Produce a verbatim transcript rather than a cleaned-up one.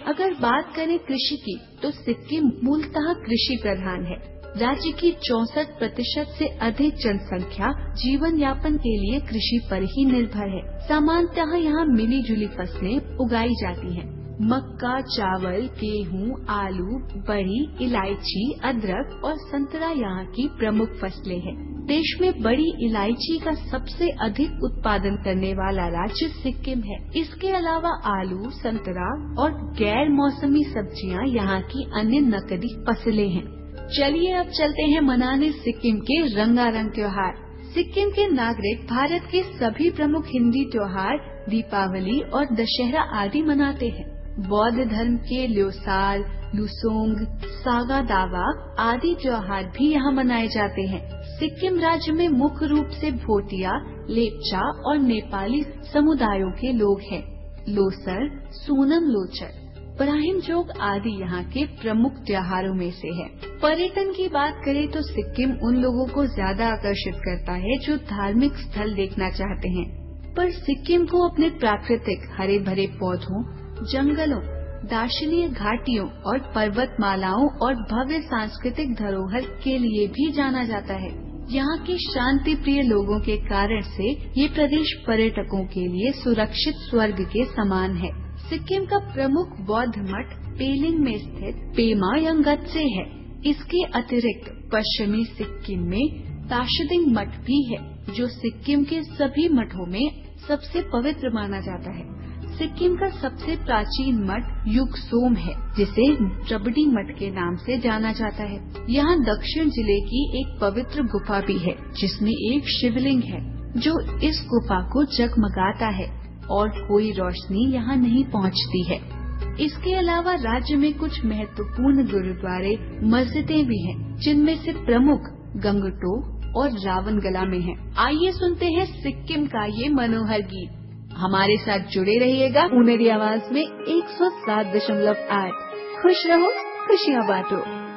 अगर बात करें कृषि की तो सिक्किम मूलतः कृषि प्रधान है। राज्य की चौसठ प्रतिशत से अधिक जनसंख्या जीवन यापन के लिए कृषि पर ही निर्भर है। सामान्यतः यहाँ मिली जुली फसलें उगाई जाती हैं। मक्का, चावल, गेहूं, आलू, बड़ी, इलायची, अदरक और संतरा यहाँ की प्रमुख फसलें हैं। देश में बड़ी इलायची का सबसे अधिक उत्पादन करने वाला राज्य सिक्किम है। इसके अलावा आलू, संतरा और गैर मौसमी सब्जियां यहाँ की अन्य नकदी फसलें हैं। चलिए अब चलते हैं मनाने सिक्किम के रंगारंग त्योहार। सिक्किम के नागरिक भारत के सभी प्रमुख हिंदी त्योहार दीपावली और दशहरा आदि मनाते हैं। बौद्ध धर्म के ल्योसार, लुसोंग, सागा दावा आदि त्योहार भी यहाँ मनाए जाते हैं। सिक्किम राज्य में मुख्य रूप से भोटिया, लेपचा और नेपाली समुदायों के लोग हैं। लोसर, सोनम लोचर, ब्राह्मण जोग आदि यहाँ के प्रमुख त्योहारों में से है। पर्यटन की बात करें तो सिक्किम उन लोगों को ज्यादा आकर्षित करता है जो धार्मिक स्थल देखना चाहते हैं। पर सिक्किम को अपने प्राकृतिक हरे भरे पौधों, जंगलों, दार्शनिक घाटियों और पर्वतमालाओं और भव्य सांस्कृतिक धरोहर के लिए भी जाना जाता है। यहाँ के शांति प्रिय लोगों के कारण से ये प्रदेश पर्यटकों के लिए सुरक्षित स्वर्ग के समान है। सिक्किम का प्रमुख बौद्ध मठ पेलिंग में स्थित पेमा यंगत्से है। इसके अतिरिक्त पश्चिमी सिक्किम में ताशदिंग मठ भी है, जो सिक्किम के सभी मठों में सबसे पवित्र माना जाता है। सिक्किम का सबसे प्राचीन मठ युगसोम है, जिसे रबड़ी मठ के नाम से जाना जाता है। यहाँ दक्षिण जिले की एक पवित्र गुफा भी है, जिसमें एक शिवलिंग है जो इस गुफा को जगमगाता है और कोई रोशनी यहाँ नहीं पहुँचती है। इसके अलावा राज्य में कुछ महत्वपूर्ण गुरुद्वारे, मस्जिदें भी हैं, जिनमें से प्रमुख गंगटोक और रावणगला में है। आइए सुनते हैं सिक्किम का ये मनोहर गीत। हमारे साथ जुड़े रहिएगा मेरी आवाज में एक सौ सात दशमलव आठ। खुश रहो, खुशियाँ बांटो।